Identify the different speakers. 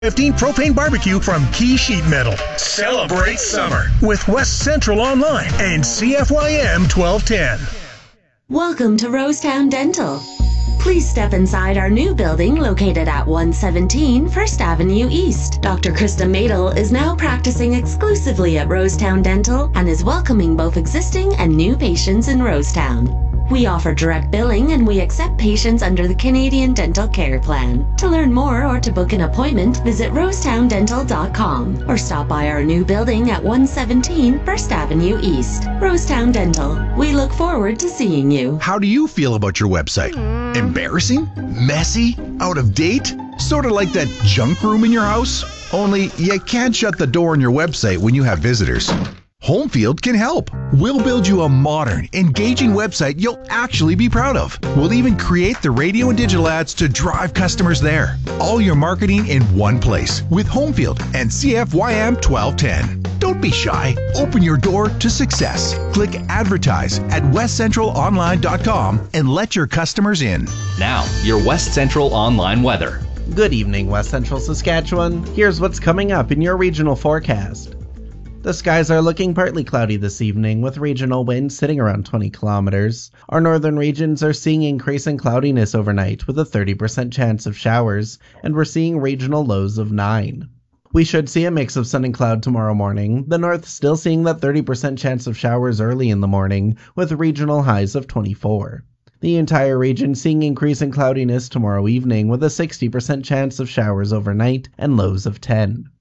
Speaker 1: 15 propane barbecue from Key Sheet Metal. Celebrate summer with West Central Online and CFYM 1210.
Speaker 2: Welcome to Rosetown Dental. Please step inside our new building located at 117 First Avenue East. Dr. Krista Madel is now practicing exclusively at Rosetown Dental and is welcoming both existing and new patients in Rosetown. We offer direct billing and we accept patients under the Canadian Dental Care Plan. To learn more or to book an appointment, visit rosetowndental.com or stop by our new building at 117 First Avenue East. Rosetown Dental. We look forward to seeing you.
Speaker 3: How do you feel about your website? Embarrassing? Messy? Out of date? Sort of like that junk room in your house? Only you can't shut the door on your website when you have visitors. Homefield can help. We'll build you a modern, engaging website you'll actually be proud of. We'll even create the radio and digital ads to drive customers there. All your marketing in one place with Homefield and CFYM 1210. Don't be shy. Open your door to success. Click advertise at westcentralonline.com and let your customers in.
Speaker 4: Now, your West Central Online weather.
Speaker 5: Good evening, West Central Saskatchewan. Here's what's coming up in your regional forecast. The skies are looking partly cloudy this evening, with regional winds sitting around 20 kilometers. Our northern regions are seeing increasing cloudiness overnight with a 30% chance of showers, and we're seeing regional lows of 9. We should see a mix of sun and cloud tomorrow morning, the north still seeing that 30% chance of showers early in the morning, with regional highs of 24. The entire region seeing increasing cloudiness tomorrow evening with a 60% chance of showers overnight and lows of 10.